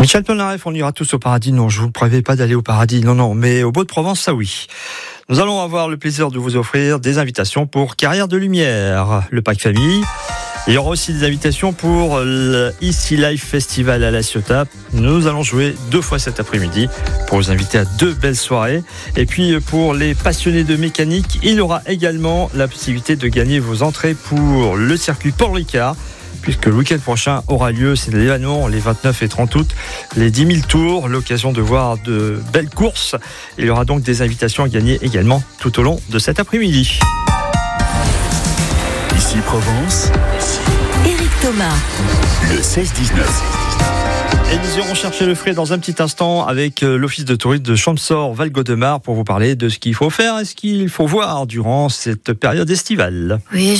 Michel Polnareff, on ira tous au paradis. Non, je vous préviens pas d'aller au paradis. Non, mais au Beau-de-Provence, ça oui. Nous allons avoir le plaisir de vous offrir des invitations pour Carrière de Lumière, le pack famille. Il y aura aussi des invitations pour le Easy Life Festival à La Ciotat. Nous allons jouer 2 fois cet après-midi pour vous inviter à 2 belles soirées. Et puis pour les passionnés de mécanique, il y aura également la possibilité de gagner vos entrées pour le circuit Paul Ricard, puisque le week-end prochain aura lieu, c'est l'événement, les 29 et 30 août, les 10 000 tours, l'occasion de voir de belles courses. Il y aura donc des invitations à gagner également tout au long de cet après-midi. Ici Provence, Éric Thomas, le 16-19. Et nous irons chercher le frais dans un petit instant avec l'office de tourisme de Champsaur-Val-Godemar pour vous parler de ce qu'il faut faire et ce qu'il faut voir durant cette période estivale. oui.